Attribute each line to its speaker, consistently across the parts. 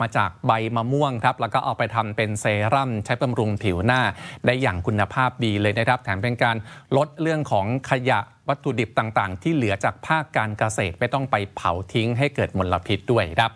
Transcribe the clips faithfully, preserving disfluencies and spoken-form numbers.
Speaker 1: มาจากใบมะม่วงครับแล้วก็เอาไปทำเป็นเซรั่มใช้บำรุงผิวหน้าได้อย่างคุณภาพดีเลยนะครับแถมเป็นการลดเรื่องของขยะวัตถุดิบต่างๆที่เหลือจากภาคการเกษตรไม่ต้องไปเผาทิ้งให้เกิดมลพิษด้วยครับ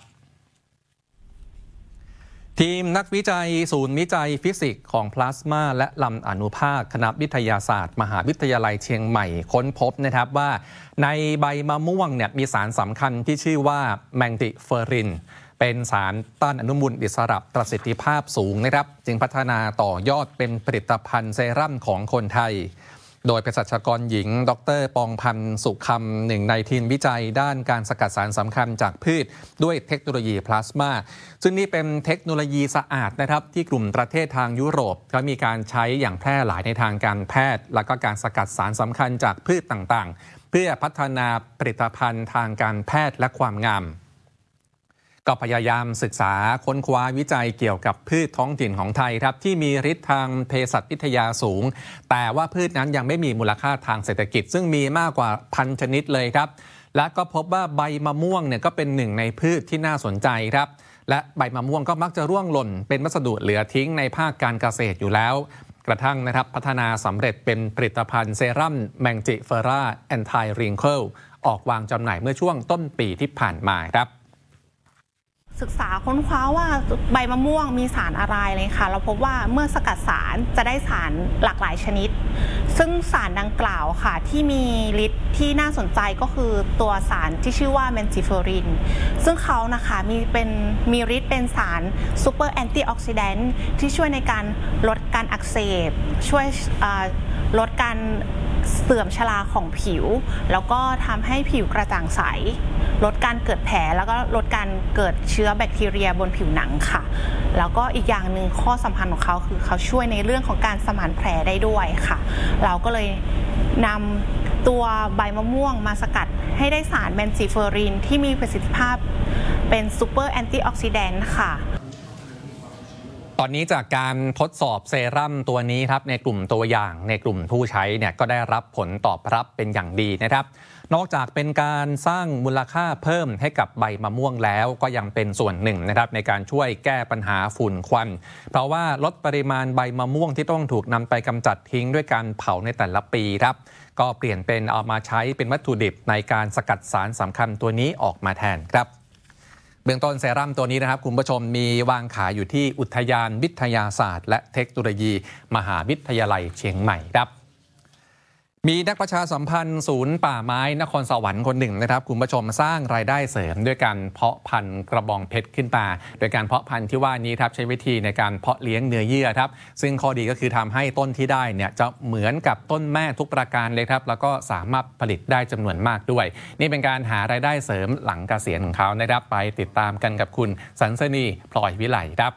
Speaker 1: ทีมนักวิจัยศูนย์วิจัยฟิสิกส์ของพลาสมาและลำอนุภาคคณะวิทยาศาสตร์ มหาวิทยาลัยเชียงใหม่ค้นพบนะครับว่าในใบมะม่วงเนี่ยมีสารสำคัญที่ชื่อว่าแมงติเฟอรินเป็นสารต้านอนุมูลอิสระประสิทธิภาพสูงนะครับจึงพัฒนาต่อยอดเป็นผลิตภัณฑ์เซรั่มของคนไทยโดยเภสัชกรหญิงดร.ปองพันธ์สุขคำหนึ่งในทีมวิจัยด้านการสกัดสารสำคัญจากพืชด้วยเทคโนโลยีพลาสมาซึ่งนี่เป็นเทคโนโลยีสะอาดนะครับที่กลุ่มประเทศทางยุโรปเขามีการใช้อย่างแพร่หลายในทางการแพทย์แล้วก็การสกัดสารสำคัญจากพืชต่างๆเพื่อพัฒนาผลิตภัณฑ์ทางการแพทย์และความงามก็พยายามศึกษาค้นคว้าวิจัยเกี่ยวกับพืชท้องถิ่นของไทยครับที่มีฤทธิ์ทางเภสัชวิทยาสูงแต่ว่าพืชนั้นยังไม่มีมูลค่าทางเศรษฐกิจซึ่งมีมากกว่าพันชนิดเลยครับและก็พบว่าใบมะม่วงเนี่ยก็เป็นหนึ่งในพืชที่น่าสนใจครับและใบมะม่วงก็มักจะร่วงหล่นเป็นวัสดุเหลือทิ้งในภาคการเกษตรอยู่แล้วกระทั่งนะครับพัฒนาสำเร็จเป็นผลิตภัณฑ์เซรั่มแมงจิเฟอร่าแอนตี้ริงเคิลออกวางจำหน่ายเมื่อช่วงต้นปีที่ผ่านมาครับ
Speaker 2: ศึกษาค้นคว้าว่าใบมะม่วงมีสารอะไรเลยค่ะเราพบว่าเมื่อสกัดสารจะได้สารหลากหลายชนิดซึ่งสารดังกล่าวค่ะที่มีฤทธิ์ที่น่าสนใจก็คือตัวสารที่ชื่อว่าแมนจิเฟอรินซึ่งเขานะคะมีเป็นมีฤทธิ์เป็นสารซูเปอร์แอนตี้ออกซิแดนต์ที่ช่วยในการลดการอักเสบช่วยลดการเสื่อมชราของผิวแล้วก็ทำให้ผิวกระจ่างใสลดการเกิดแผลแล้วก็ลดการเกิดเชื้อแบคทีเรียบนผิวหนังค่ะแล้วก็อีกอย่างหนึ่งข้อสำคัญของเขาคือเขาช่วยในเรื่องของการสมานแผลได้ด้วยค่ะเราก็เลยนำตัวใบมะม่วงมาสกัดให้ได้สารแมนจิเฟอรินที่มีประสิทธิภาพเป็นซูเปอร์แอนตี้ออกซิแดนต์ค่ะ
Speaker 1: ตอนนี้จากการทดสอบเซรั่มตัวนี้ครับในกลุ่มตัวอย่างในกลุ่มผู้ใช้เนี่ยก็ได้รับผลตอบรับเป็นอย่างดีนะครับนอกจากเป็นการสร้างมูลค่าเพิ่มให้กับใบมะม่วงแล้วก็ยังเป็นส่วนหนึ่งนะครับในการช่วยแก้ปัญหาฝุ่นควันเพราะว่าลดปริมาณใบมะม่วงที่ต้องถูกนำไปกำจัดทิ้งด้วยการเผาในแต่ละปีครับก็เปลี่ยนเป็นเอามาใช้เป็นวัตถุดิบในการสกัดสารสำคัญตัวนี้ออกมาแทนครับเบื้องต้นเซรั่มตัวนี้นะครับคุณผู้ชมมีวางขายอยู่ที่อุทยานวิทยาศาสตร์และเทคโนโลยีมหาวิทยาลัยเชียงใหม่ครับมีนักประชาสัมพันธ์ศูนย์ป่าไม้นครสวรรค์คนหนึ่งนะครับคุณผู้ชมสร้างรายได้เสริมด้วยการเพาะพันธุ์กระบองเพชรขึ้นมาโดยการเพาะพันธุ์ที่ว่านี้ครับใช้วิธีในการเพาะเลี้ยงเนื้อเยื่อครับซึ่งข้อดีก็คือทำให้ต้นที่ได้เนี่ยจะเหมือนกับต้นแม่ทุกประการเลยครับแล้วก็สามารถผลิตได้จำนวนมากด้วยนี่เป็นการหารายได้เสริมหลังเกษียณของเขานะครับไปติดตามกันกับคุณสันสนีพลอยวิไลครับ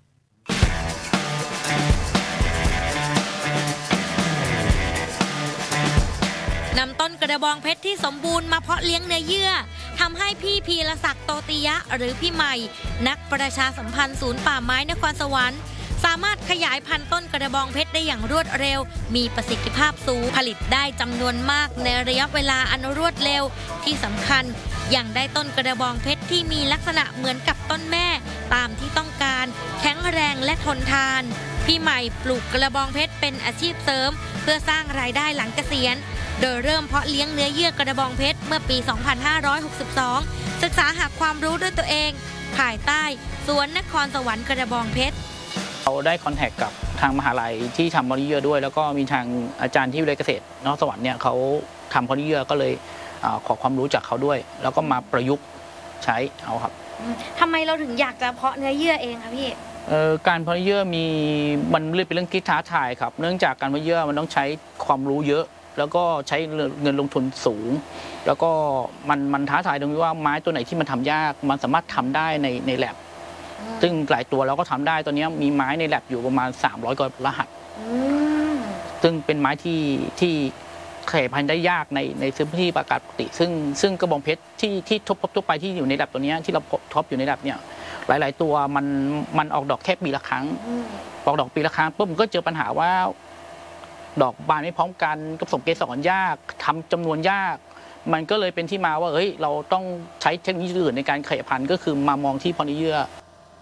Speaker 3: นำต้นกระบองเพชรที่สมบูรณ์มาเพาะเลี้ยงเนื้อเยื่อทำให้พี่พีรศักดิ์โตติยะหรือพี่ใหม่นักประชาสัมพันธ์ศูนย์ป่าไม้นครสวรรค์สามารถขยายพันธุ์ต้นกระบองเพชรได้อย่างรวดเร็วมีประสิทธิภาพสูงผลิตได้จำนวนมากในระยะเวลาอันรวดเร็วที่สำคัญยังได้ต้นกระบองเพชรที่มีลักษณะเหมือนกับต้นแม่ตามที่ต้องการแข็งแรงและทนทานพี่ใหม่ปลูกกระบองเพชรเป็นอาชีพเสริมเพื่อสร้างรายได้หลังเกษียณโดยเริ่มเพาะเลี้ยงเนื้อเยื่อกระบองเพชรเมื่อปี สองพันห้าร้อยหกสิบสอง ศึกษาหาความรู้ด้วยตัวเองภายใต้สวนนครสวรรค์กระบองเพชร
Speaker 4: เราได้คอนแทคกับทางมหาลัยที่ทำพอลิเยอร์ด้วยแล้วก็มีทางอาจารย์ที่วิทยาลัยเกษตรนครสวรรค์เนี่ยเขาทำพอลิเยอร์ก็เลยขอความรู้จากเขาด้วยแล้วก็มาประยุกต์ใช้เอาครับ
Speaker 3: ทำไมเราถึงอยากจะเพาะเนื้อเยื่อเองคะพี่
Speaker 4: การเพาะเนื้อเยื่อมีมันเรื่องเป็นเรื่องที่ท้าทายครับเนื่องจากการเพาะเนื้อเยื่อมันต้องใช้ความรู้เยอะแล้วก็ใช้เงินลงทุนสูงแล้วก็มันมันท้าทายตรงที่ว่าไม้ตัวไหนที่มันทำยากมันสามารถทำได้ในในแลบซึ่งหลายตัวเราก็ทำได้ตอนนี้มีไม้ในแลบอยู่ประมาณสามร้อยกว่ารหัสซึ่งเป็นไม้ที่ที่ขยายพันธุ์ได้ยากในในพื้นที่อากาศปกติซึ่งซึ่งกระบองเพชรที่ที่ทบพบทั่วไปที่อยู่ในแลบตัวนี้ที่เราทบอยู่ในแลบเนี่ยหลายๆตัวมันมันออกดอกแค่ปีละครั้งออกดอกปีละครั้งปุ๊บมันก็เจอปัญหาว่าดอกบานไม่พร้อมกันผสมเกสรยากทำจำนวนยากมันก็เลยเป็นที่มาว่าเฮ้ยเราต้องใช้เทคนิคอื่นในการขยายพันธุ์ก็คือมามองที่พอลิเยอร์